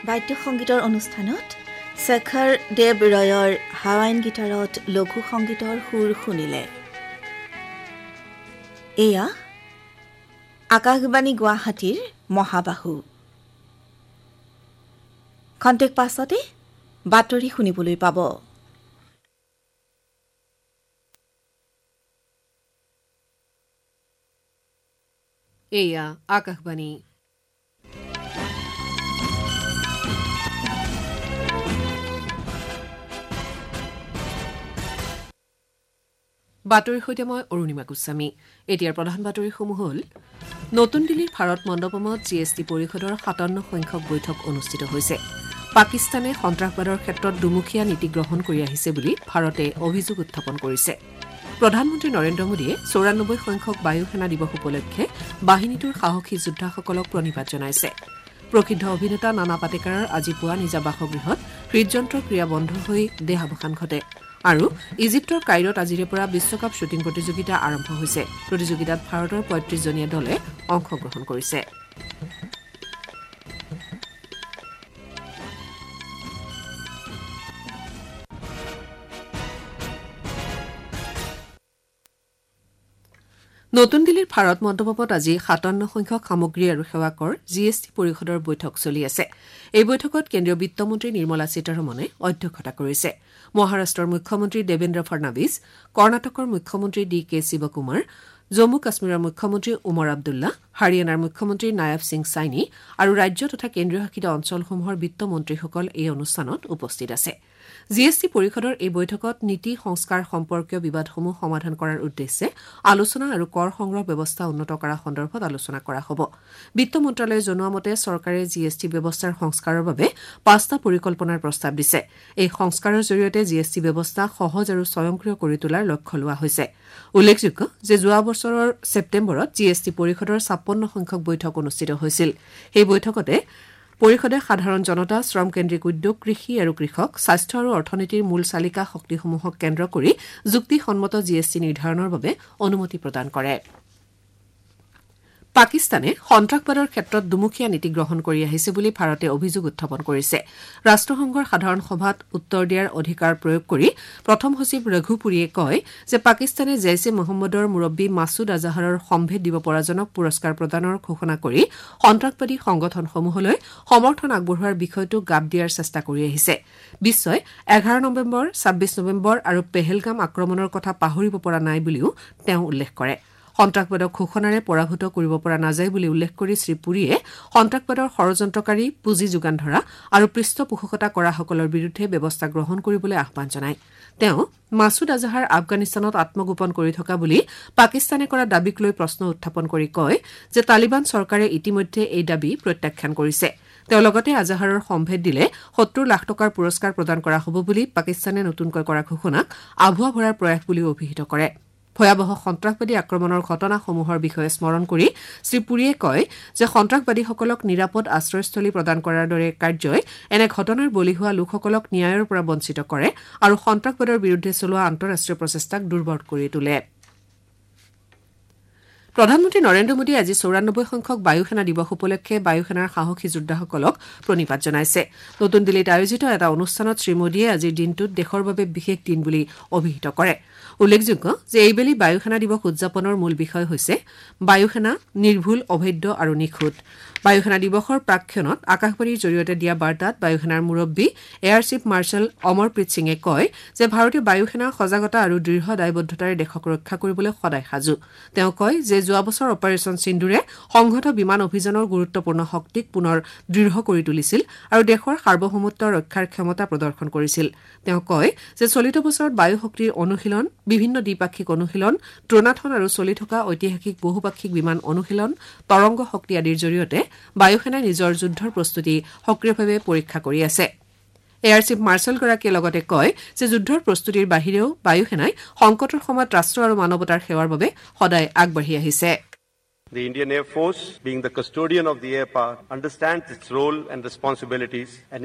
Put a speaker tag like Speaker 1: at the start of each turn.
Speaker 1: বাদ্য সংগীতৰ অনুষ্ঠানত শেখৰ দেৱ ৰয়ৰ হাৱাইন গীটাৰত লঘু সংগীতৰ সুৰ শুনিলে। এয়া আকাশবাণী গুৱাহাটীৰ মহাবাহু। খন্তেক পাছতে বাতৰি শুনিবলৈ পাব।
Speaker 2: এয়া আকাশবাণী। বাতৰিৰ সৈতে মই অৰুণিমা গোস্বামী। এতিয়াৰ প্ৰধান বাতৰিসমূহ হ'ল নতুন দিল্লীৰ ভাৰত মণ্ডপমত GST পৰিষদৰ 57 সংখ্যক বৈঠক অনুষ্ঠিত হৈছে। পাকিস্তানে সন্ত্ৰাসবাদৰ ক্ষেত্ৰত দুমুখীয়া নীতি গ্ৰহণ কৰি আহিছে বুলি ভাৰতে অভিযোগ উত্থাপন কৰিছে। প্ৰধানমন্ত্ৰী নৰেন্দ্ৰ মোদীয়ে 94 সংখ্যক বায়ু সেনা দিৱস উপলক্ষে বাহিনীটোৰ সাহসী যোদ্ধাসকলক প্ৰণিপাত জনাইছে। প্ৰসিদ্ধ অভিনেতা নানা পাটেকাৰৰ আজি পুৱা নিজা বাসগৃহত হৃদযন্ত্ৰৰ ক্ৰিয়া বন্ধ হৈ দেহাৱসান ঘটে। আৰু ইজিপ্তৰ কাইৰত আজিৰে পৰা বিশ্বকাপ শ্বুটিং প্ৰতিযোগিতা আৰম্ভ হৈছে। প্ৰতিযোগিতাত ভাৰতৰ ৩৫জনীয়া দলে অংশগ্ৰহণ কৰিছে। নতুন দিল্লীৰ ভাৰত মণ্ডপত আজি 57 সংখ্যক সামগ্ৰী আৰু সেৱা কৰ GST পৰিষদৰ বৈঠক চলি আছে। এই বৈঠকত কেন্দ্ৰীয় বিত্তমন্ত্ৰী নিৰ্মলা সীতাৰমণে অধ্যক্ষতা কৰিছে। মহাৰাষ্ট্ৰৰ মুখ্যমন্ত্ৰী দেৱেন্দ্ৰ ফাড়নাবিছ, কৰ্ণাটকৰ মুখ্যমন্ত্ৰী DK শিৱকুমাৰ, জম্মু কাশ্মীৰৰ মুখ্যমন্ত্ৰী উমৰ আব্দুল্লা, হাৰিয়ানাৰ মুখ্যমন্ত্ৰী নায়াব সিং চাইনি আৰু ৰাজ্য তথা কেন্দ্ৰীয় শাসিত অঞ্চলসমূহৰ বিত্তমন্ত্ৰীসকল এই অনুষ্ঠানত উপস্থিত আছে। GST পৰিষদৰ এই বৈঠকত নীতি সংস্কাৰ সম্পৰ্কীয় বিবাদসমূহ সমাধান কৰাৰ উদ্দেশ্যে আলোচনা আৰু কৰ সংগ্ৰহ ব্যৱস্থা উন্নত কৰা সন্দৰ্ভত আলোচনা কৰা হ'ব। বিত্ত মন্ত্ৰালয়ে জনোৱা মতে চৰকাৰে GST ব্যৱস্থাৰ সংস্কাৰৰ বাবে 5টা পৰিকল্পনাৰ প্ৰস্তাৱ দিছে। এই সংস্কাৰৰ জৰিয়তে GST ব্যৱস্থা সহজ আৰু স্বয়ংক্ৰিয় কৰি তোলাৰ লক্ষ্য লোৱা হৈছে। উল্লেখযোগ্য যে যোৱা বছৰৰ ছেপ্টেম্বৰত GST পৰিষদৰ 56 সংখ্যক বৈঠক অনুষ্ঠিত হৈছিল। এই বৈঠকতে পৰিষদে সাধাৰণ জনতা, শ্ৰমকেন্দ্ৰিক উদ্যোগ, কৃষি আৰু কৃষক, স্বাস্থ্য আৰু অৰ্থনীতিৰ মূল চালিকা শক্তিসমূহক কেন্দ্ৰ কৰি যুক্তিসন্মত GST নিৰ্ধাৰণৰ বাবে অনুমতি প্ৰদান কৰে। পাকিস্তানে সন্ত্ৰাসবাদৰ ক্ষেত্ৰত দুমুখীয়া নীতি গ্ৰহণ কৰি আহিছে বুলি ভাৰতে অভিযোগ উত্থাপন কৰিছে। ৰাষ্ট্ৰসংঘৰ সাধাৰণ সভাত উত্তৰ দিয়াৰ অধিকাৰ প্ৰয়োগ কৰি প্ৰথম সচিব ৰঘুপুৰীয়ে কয় যে পাকিস্তানে জেইছে মহম্মদৰ মুৰব্বী মাছুদ আজাহাৰৰ সম্ভেদ দিব পৰাজনক পুৰস্কাৰ প্ৰদানৰ ঘোষণা কৰি সন্ত্ৰাসবাদী সংগঠনসমূহলৈ সমৰ্থন আগবঢ়োৱাৰ বিষয়টো গাপ দিয়াৰ চেষ্টা কৰি আহিছে। বিশ্বই 11 নৱেম্বৰ, 26 নৱেম্বৰ আৰু পেহেলগাম আক্ৰমণৰ কথা পাহৰিব পৰা নাই বুলিও তেওঁ উল্লেখ কৰে। সন্ত্ৰাসবাদক ঘোষণাৰে পৰাভূত কৰিব পৰা নাযায় বুলি উল্লেখ কৰি শ্ৰীপুৰীয়ে সন্ত্ৰাসবাদৰ ষড়যন্ত্ৰকাৰী, পুঁজি যোগান ধৰা আৰু পৃষ্ঠপোষকতা কৰাসকলৰ বিৰুদ্ধে ব্যৱস্থা গ্ৰহণ কৰিবলৈ আহ্বান জনায়। তেওঁ মাছুদ আজাহাৰ আফগানিস্তানত আত্মগোপন কৰি থকা বুলি পাকিস্তানে কৰা দাবীক লৈ প্ৰশ্ন উত্থাপন কৰি কয় যে তালিবান চৰকাৰে ইতিমধ্যে এই দাবী প্ৰত্যাখ্যান কৰিছে। তেওঁ লগতে আজাহাৰৰ সম্ভেদ দিলে 70 লাখ টকাৰ পুৰস্কাৰ প্ৰদান কৰা হ'ব বুলি পাকিস্তানে নতুনকৈ কৰা ঘোষণাক আভুৱা ভৰাৰ প্ৰয়াস বুলিও অভিহিত কৰে। ভয়াৱহ সন্ত্ৰাসবাদী আক্ৰমণৰ ঘটনাসমূহৰ বিষয়ে স্মৰণ কৰি শ্ৰীপুৰীয়ে কয় যে সন্ত্ৰাসবাদীসকলক নিৰাপদ আশ্ৰয়স্থলী প্ৰদান কৰাৰ দৰে কাৰ্যই এনে ঘটনাৰ বলি হোৱা লোকসকলক ন্যায়ৰ পৰা বঞ্চিত কৰে আৰু সন্ত্ৰাসবাদৰ বিৰুদ্ধে চলোৱা আন্তঃৰাষ্ট্ৰীয় প্ৰচেষ্টাক দুৰ্বল কৰি তোলে। প্ৰধানমন্ত্ৰী নৰেন্দ্ৰ মোদীয়ে আজি 94 সংখ্যক বায়ু সেনা দিৱস উপলক্ষে বায়ু সেনাৰ সাহসী যোদ্ধাসকলক প্ৰণিপাত জনাইছে। নতুন দিল্লীত আয়োজিত এটা অনুষ্ঠানত শ্ৰীমোদীয়ে আজিৰ দিনটোত দেশৰ বাবে বিশেষ দিন বুলি অভিহিত কৰে। উল্লেখযোগ্য যে এইবেলি বায়ু সেনা দিৱস উদযাপনৰ মূল বিষয় হৈছে বায়ু সেনা নিৰ্ভুল, অভেদ্য আৰু নিখুঁত। বায়ু সেনা দিৱসৰ প্ৰাক্ষণত আকাশবাণীৰ জৰিয়তে দিয়া বাৰ্তাত বায়ু সেনাৰ মুৰব্বী এয়াৰ চিফ মাৰ্শ্বেল অমৰপ্ৰীত সিঙে কয় যে ভাৰতীয় বায়ু সেনা সজাগতা আৰু দৃঢ় দায়বদ্ধতাৰে দেশক ৰক্ষা কৰিবলৈ সদায় সাজু। তেওঁ কয় যে যোৱা বছৰ অপাৰেচন সিন্ধুৰে সংহত বিমান অভিযানৰ গুৰুত্বপূৰ্ণ শক্তিক পুনৰ দৃঢ় কৰি তুলিছিল আৰু দেশৰ সাৰ্বভৌমত্ব ৰক্ষাৰ ক্ষমতা প্ৰদৰ্শন কৰিছিল। তেওঁ কয় যে চলিত বছৰত বায়ু শক্তিৰ অনুশীলন, বিভিন্ন দ্বিপাক্ষিক অনুশীলন, ড্ৰোনাথন আৰু চলি থকা ঐতিহাসিক বহুপাক্ষিক বিমান অনুশীলন, তৰংগ শক্তি আদিৰ জৰিয়তে বায়ু সেনাই নিজৰ যুদ্ধৰ প্ৰস্তুতি সক্ৰিয়ভাৱে পৰীক্ষা কৰি আছে। এয়াৰ চিফ মাৰ্শ্বেলগৰাকীয়ে লগতে কয় যে যুদ্ধৰ প্ৰস্তুতিৰ বাহিৰেও বায়ু সেনাই সংকটৰ সময়ত ৰাষ্ট্ৰ আৰু মানৱতাৰ সেৱাৰ বাবে সদায় আগবাঢ়ি আহিছে।
Speaker 3: The Indian Air Force, being the custodian of the air power, understands its role and responsibilities and